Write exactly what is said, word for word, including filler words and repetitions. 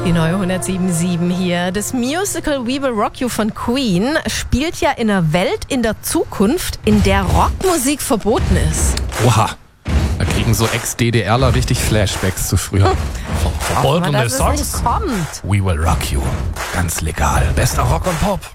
Die neue hundertsieben Komma sieben hier. Das Musical We Will Rock You von Queen spielt ja in einer Welt in der Zukunft, in der Rockmusik verboten ist. Oha, da kriegen so Ex-DDRler richtig Flashbacks zu früher. Verbotene Songs. kommt. We Will Rock You. Ganz legal. Bester Rock und Pop.